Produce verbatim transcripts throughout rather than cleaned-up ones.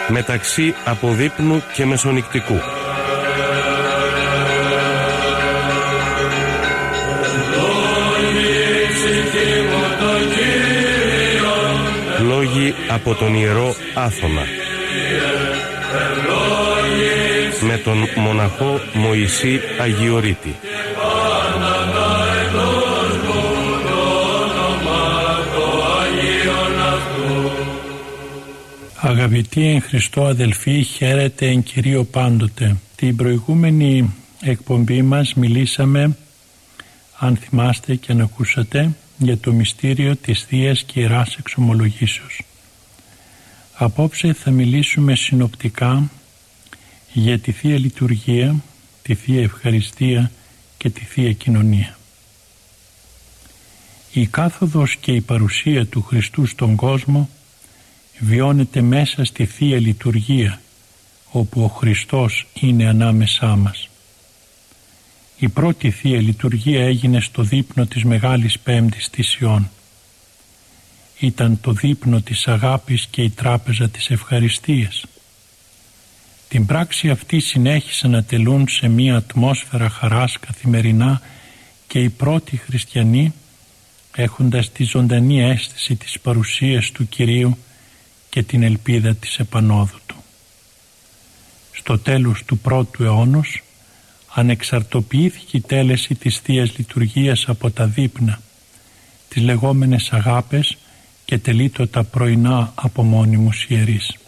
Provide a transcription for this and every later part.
μεταξύ αποδείπνου και μεσονικτικού. Λόγοι από τον Ιερό Άθωνα με τον μοναχό Μωυσή Αγιορείτη. Αγαπητοί εν Χριστώ αδελφοί, χαίρετε εν Κυρίω πάντοτε. Την προηγούμενη εκπομπή μας μιλήσαμε, αν θυμάστε και αν ακούσατε, για το μυστήριο της Θείας και Ιεράς Εξομολογήσεως. Απόψε θα μιλήσουμε συνοπτικά για τη Θεία Λειτουργία, τη Θεία Ευχαριστία και τη Θεία Κοινωνία. Η κάθοδος και η παρουσία του Χριστού στον κόσμο βιώνεται μέσα στη Θεία Λειτουργία, όπου ο Χριστός είναι ανάμεσά μας. Η πρώτη Θεία Λειτουργία έγινε στο δείπνο της Μεγάλης Πέμπτης της Ιών. Ήταν το δείπνο της αγάπης και η τράπεζα της ευχαριστίας. Την πράξη αυτή συνέχισαν να τελούν σε μία ατμόσφαιρα χαράς καθημερινά και οι πρώτοι χριστιανοί, έχοντας τη ζωντανή αίσθηση της παρουσίας του Κυρίου και την ελπίδα της επανόδου Του. Στο τέλος του πρώτου αιώνος ανεξαρτοποιήθηκε η τέλεση της Θείας Λειτουργίας από τα δείπνα, τις λεγόμενες αγάπες, και τελείτο τα πρωινά από μόνιμους ιερείς.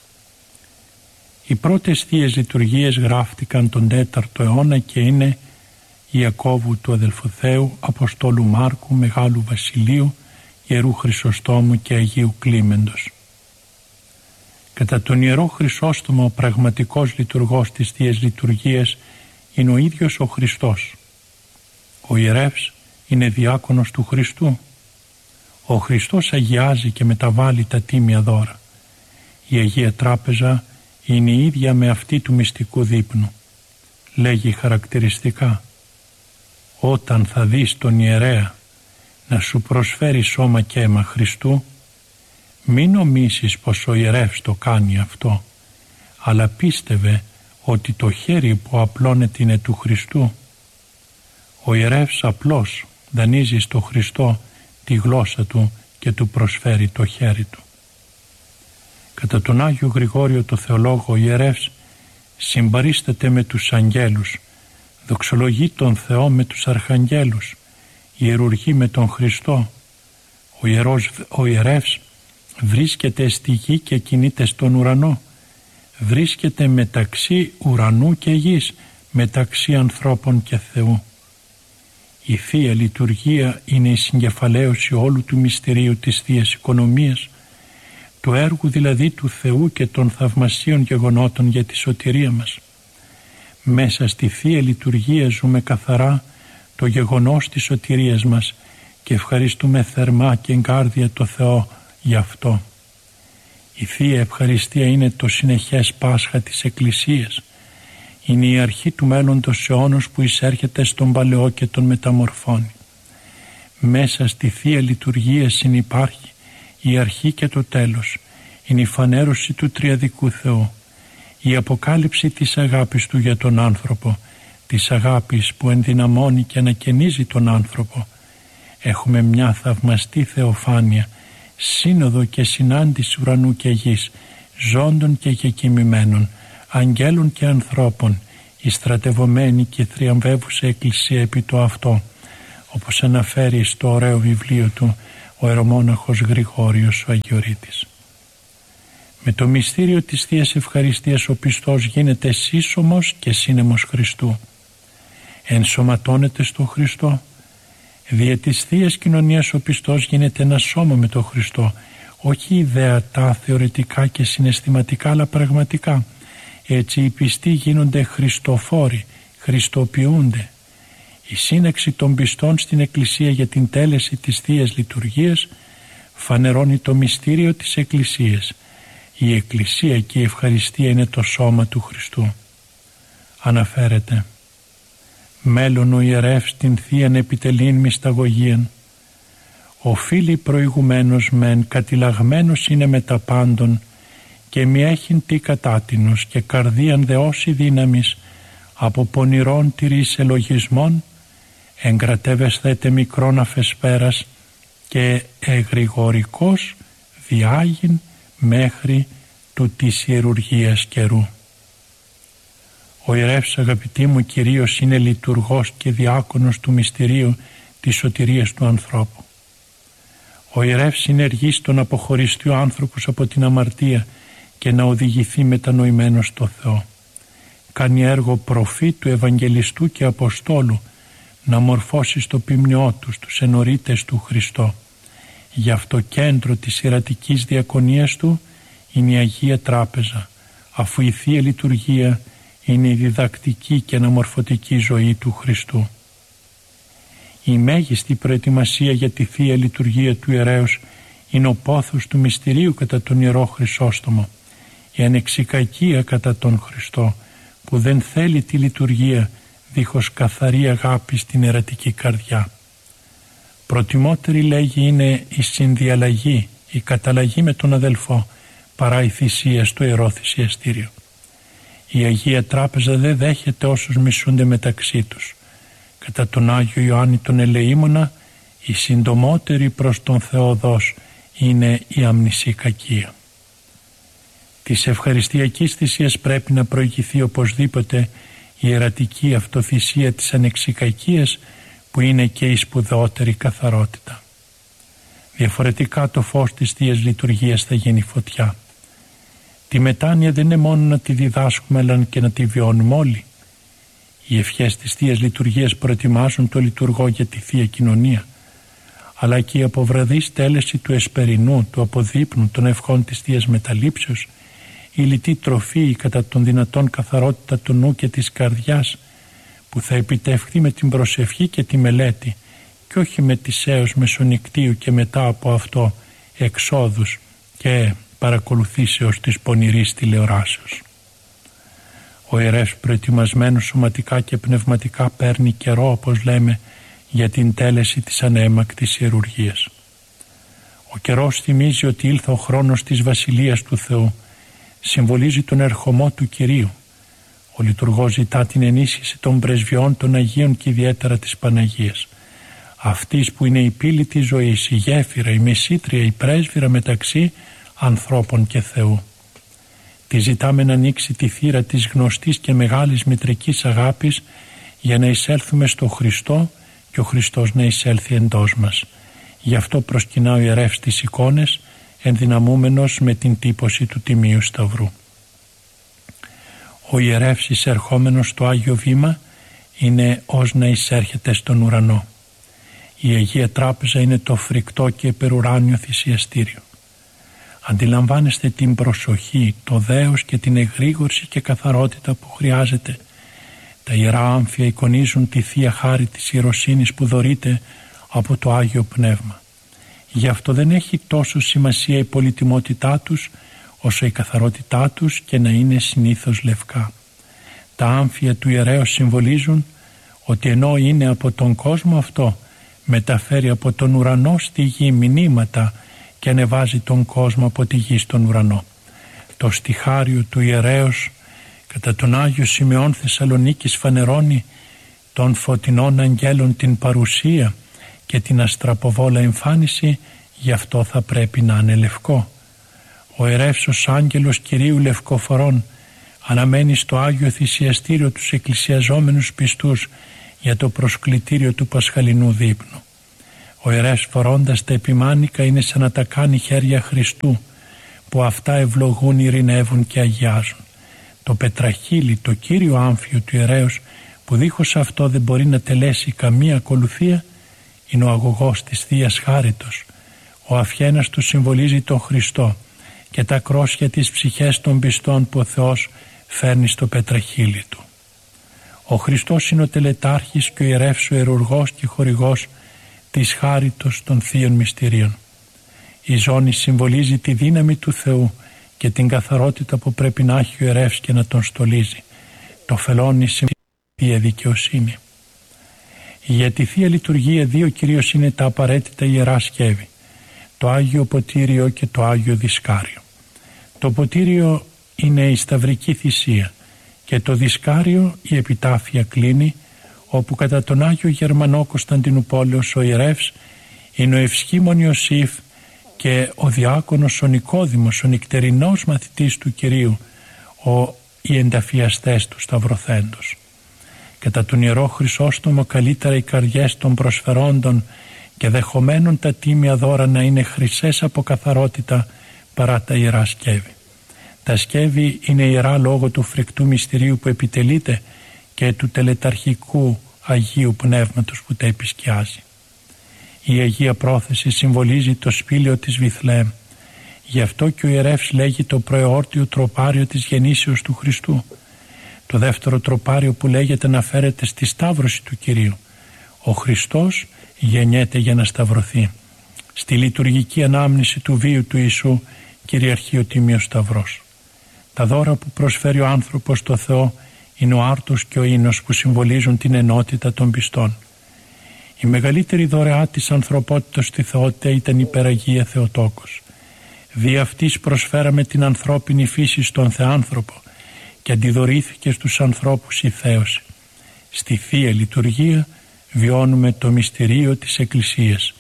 Οι πρώτες Θείες Λειτουργίες γράφτηκαν τον τέταρτο αιώνα και είναι Ιακώβου του Αδελφοθέου, Αποστόλου Μάρκου, Μεγάλου Βασιλείου, Ιερού Χρυσοστόμου και Αγίου Κλίμεντος. Κατά τον Ιερό Χρυσόστομο, ο πραγματικός λειτουργός της Θείας Λειτουργίας είναι ο ίδιος ο Χριστός. Ο ιερεύς είναι διάκονος του Χριστού. Ο Χριστός αγιάζει και μεταβάλλει τα τίμια δώρα. Η Αγία Τράπεζα είναι η ίδια με αυτή του μυστικού δείπνου. Λέγει χαρακτηριστικά: όταν θα δεις τον ιερέα να σου προσφέρει σώμα και αίμα Χριστού, μην νομίσεις πως ο ιερεύς το κάνει αυτό, αλλά πίστευε ότι το χέρι που απλώνεται είναι του Χριστού. Ο ιερεύς απλώς δανείζει στο Χριστό τη γλώσσα του και του προσφέρει το χέρι του. Κατά τον Άγιο Γρηγόριο το Θεολόγο, ο ιερεύς συμπαρίσταται με τους αγγέλους, δοξολογεί τον Θεό με τους αρχαγγέλους, ιερουργεί με τον Χριστό. Ο, ιερός, ο ιερεύς βρίσκεται στη γη και κινείται στον ουρανό. Βρίσκεται μεταξύ ουρανού και γης, μεταξύ ανθρώπων και Θεού. Η Θεία Λειτουργία είναι η συγκεφαλαίωση όλου του μυστηρίου της Θείας Οικονομίας, του έργου δηλαδή του Θεού και των θαυμασίων γεγονότων για τη σωτηρία μας. Μέσα στη Θεία Λειτουργία ζούμε καθαρά το γεγονός της σωτηρίας μας και ευχαριστούμε θερμά και εγκάρδια το Θεό γι' αυτό. Η Θεία Ευχαριστία είναι το συνεχές Πάσχα της Εκκλησίας. Είναι η αρχή του μέλλοντος αιώνος που εισέρχεται στον παλαιό και τον μεταμορφώνει. Μέσα στη Θεία Λειτουργία συνυπάρχει η αρχή και το τέλος. Είναι η φανέρωση του Τριαδικού Θεού. Η αποκάλυψη της αγάπης Του για τον άνθρωπο, της αγάπης που ενδυναμώνει και ανακαινίζει τον άνθρωπο. Έχουμε μια θαυμαστή θεοφάνεια, σύνοδο και συνάντηση ουρανού και γης, ζώντων και κεκοιμημένων, αγγέλων και ανθρώπων, η στρατευωμένη και θριαμβεύουσα Εκκλησία επί το αυτό, όπως αναφέρει στο ωραίο βιβλίο του ο ιερομόναχος Γρηγόριος ο Αγιορείτης. Με το μυστήριο της Θείας Ευχαριστίας ο πιστός γίνεται σύσσωμος και σύνεμος Χριστού. Ενσωματώνεται στο Χριστό. Δια της Θείας Κοινωνίας ο πιστός γίνεται ένα σώμα με τον Χριστό, όχι ιδεατά, θεωρητικά και συναισθηματικά, αλλά πραγματικά. Έτσι οι πιστοί γίνονται χριστοφόροι, χριστοποιούνται. Η σύναξη των πιστών στην Εκκλησία για την τέλεση της Θείας Λειτουργίας φανερώνει το μυστήριο της Εκκλησίας. Η Εκκλησία και η Ευχαριστία είναι το σώμα του Χριστού. Αναφέρεται: μέλλον ο ιερεύς την Θείαν επιτελήν μυσταγωγίαν. Οφείλει προηγουμένως μεν κατηλαγμένος είναι με τα πάντων και μη έχειν τι κατάτινος και καρδίαν δεώσει δύναμης από πονηρών τηρείς ελογισμών, εγκρατεύεσθέτε μικρόν αφεσπέρας και εγρηγορικός διάγειν μέχρι του της ιερουργίας καιρού. Ο ιερεύς, αγαπητοί μου, κυρίως είναι λειτουργός και διάκονος του μυστηρίου της σωτηρίας του ανθρώπου. Ο ιερεύς συνεργεί στο να αποχωριστεί ο άνθρωπος από την αμαρτία και να οδηγηθεί μετανοημένος στο Θεό. Κάνει έργο προφήτου, ευαγγελιστού και αποστόλου να μορφώσει στο ποιμνιό του τους ενορίτες του Χριστό. Γι' αυτό κέντρο της ιερατικής διακονίας του είναι η Αγία Τράπεζα, αφού η Θεία Λειτουργία είναι η διδακτική και αναμορφωτική ζωή του Χριστού. Η μέγιστη προετοιμασία για τη Θεία Λειτουργία του ιερέως είναι ο πόθος του μυστηρίου κατά τον Ιερό Χρυσόστομο, η ανεξικακία κατά τον Χριστό, που δεν θέλει τη λειτουργία δίχως καθαρή αγάπη στην ιερατική καρδιά. Προτιμότερη, λέγει, είναι η συνδιαλλαγή, η καταλλαγή με τον αδελφό, παρά η θυσία στο Ιερό Θυσιαστήριο. Η Αγία Τράπεζα δεν δέχεται όσους μισούνται μεταξύ τους. Κατά τον Άγιο Ιωάννη τον Ελεήμονα, η συντομότερη προς τον Θεόδος είναι η αμνησικακία. Της ευχαριστιακής θυσίας πρέπει να προηγηθεί οπωσδήποτε η ιερατική αυτοθυσία της ανεξικακίας, που είναι και η σπουδαιότερη καθαρότητα. Διαφορετικά το φως της Θείας Λειτουργίας θα γίνει φωτιά. Τη μετάνοια δεν είναι μόνο να τη διδάσκουμε, αλλά και να τη βιώνουμε όλοι. Οι ευχές της Θείας Λειτουργίας προετοιμάζουν το λειτουργό για τη Θεία Κοινωνία, αλλά και η αποβραδής τέλεση του εσπερινού, του αποδείπνου των ευχών της Θείας Μεταλήψεως, η λιτή τροφή κατά τον δυνατόν καθαρότητα του νου και της καρδιάς, που θα επιτευχθεί με την προσευχή και τη μελέτη και όχι με τις έως μεσονικτίου και μετά από αυτό εξόδους και παρακολουθήσεως της πονηρής τηλεοράσεως. Ο ιερεύς, προετοιμασμένος σωματικά και πνευματικά, παίρνει καιρό, όπως λέμε, για την τέλεση της ανέμακτης ιερουργίας. Ο καιρός θυμίζει ότι ήλθε ο χρόνος της Βασιλείας του Θεού, συμβολίζει τον ερχομό του Κυρίου. Ο λειτουργός ζητά την ενίσχυση των πρεσβειών των Αγίων και ιδιαίτερα της Παναγίας, αυτής που είναι η πύλη της ζωής, η γέφυρα, η μεσήτρια, η πρέσβυρα μεταξύ ανθρώπων και Θεού. Τη ζητάμε να ανοίξει τη θύρα της γνωστής και μεγάλης μητρικής αγάπης για να εισέλθουμε στο Χριστό και ο Χριστός να εισέλθει εντός μας. Γι' αυτό προσκυνά ο ιερεύς τις εικόνες, ενδυναμούμενος με την τύπωση του Τιμίου Σταυρού. Ο ιερεύς εισερχόμενος στο Άγιο Βήμα είναι ως να εισέρχεται στον ουρανό. Η Αγία Τράπεζα είναι το φρικτό και υπερουράνιο θυσιαστήριο. Αντιλαμβάνεστε την προσοχή, το δέος και την εγρήγορση και καθαρότητα που χρειάζεται. Τα ιερά άμφια εικονίζουν τη Θεία Χάρη της ιεροσύνης που δωρείται από το Άγιο Πνεύμα. Γι' αυτό δεν έχει τόσο σημασία η πολυτιμότητά τους όσο η καθαρότητά τους και να είναι συνήθως λευκά. Τα άμφια του ιερέως συμβολίζουν ότι ενώ είναι από τον κόσμο αυτό, μεταφέρει από τον ουρανό στη γη μηνύματα και ανεβάζει τον κόσμο από τη γη στον ουρανό. Το στιχάριο του ιερέως κατά τον Άγιο Σημεών Θεσσαλονίκης φανερώνει των φωτεινών αγγέλων την παρουσία και την αστραποβόλα εμφάνιση, γι' αυτό θα πρέπει να είναι λευκό. Ο ιερεύς ως άγγελος Κυρίου λευκοφορών αναμένει στο Άγιο Θυσιαστήριο τους εκκλησιαζόμενους πιστούς για το προσκλητήριο του Πασχαλινού δείπνου. Ο ιερεύς φορώντας τα επιμάνικα είναι σαν να τα κάνει χέρια Χριστού, που αυτά ευλογούν, ειρηνεύουν και αγιάζουν. Το πετραχύλι, το κύριο άμφιο του ιερέως, που δίχως αυτό δεν μπορεί να τελέσει καμία ακολουθία, είναι ο αγωγός της Θείας Χάριτος. Ο αφιένας του συμβολίζει τον Χριστό και τα κρόσια της ψυχές των πιστών που ο Θεός φέρνει στο πετραχύλι του. Ο Χριστός είναι ο τελετάρχης και ο ιερεύς, ο ιερουργός και χορηγός της χάριτος των Θείων Μυστηρίων. Η ζώνη συμβολίζει τη δύναμη του Θεού και την καθαρότητα που πρέπει να έχει ο ιερεύς και να τον στολίζει. Το φελώνει συμβολίζει τη Θεία Δικαιοσύνη. Για τη Θεία Λειτουργία δύο κυρίως είναι τα απαραίτητα ιερά σκεύη, το Άγιο Ποτήριο και το Άγιο Δισκάριο. Το ποτήριο είναι η σταυρική θυσία και το δισκάριο η επιτάφια κλίνη, όπου κατά τον Άγιο Γερμανό Κωνσταντινούπολεως ο ιερεύς είναι ο Ευσχήμων Ιωσήφ και ο διάκονος ο Νικόδημος, ο νυκτερινός μαθητής του Κυρίου, ο οι ενταφιαστές του Σταυροθέντος. Κατά τον Ιερό Χρυσόστομο καλύτερα οι καρδιές των προσφερόντων και δεχομένων τα τίμια δώρα να είναι χρυσές από καθαρότητα παρά τα ιερά σκεύη. Τα σκεύη είναι ιερά λόγω του φρικτού μυστηρίου που επιτελείται και του τελεταρχικού Αγίου Πνεύματος που τα επισκιάζει. Η Αγία Πρόθεση συμβολίζει το σπήλαιο της Βιθλεέμ. Γι' αυτό και ο ιερεύς λέγει το προεόρτιο τροπάριο της γεννήσεως του Χριστού. Το δεύτερο τροπάριο που λέγεται αναφέρεται στη σταύρωση του Κυρίου. Ο Χριστός γεννιέται για να σταυρωθεί. Στη λειτουργική ανάμνηση του βίου του Ιησού κυριαρχεί ο Τίμιος Σταυρός. Τα δώρα που προσφέρει ο άνθρωπος στο Θεό είναι ο άρτος και ο ίνος που συμβολίζουν την ενότητα των πιστών. Η μεγαλύτερη δωρεά της ανθρωπότητας στη θεότητα ήταν η Υπεραγία Θεοτόκος. Δι' αυτής προσφέραμε την ανθρώπινη φύση στον Θεάνθρωπο και αντιδωρήθηκε στους ανθρώπους η θέωση. Στη Θεία Λειτουργία βιώνουμε το μυστηρίο της Εκκλησίας.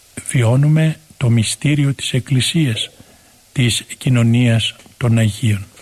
Βιώνουμε το μυστήριο της Εκκλησίας, της κοινωνίας των Αγίων.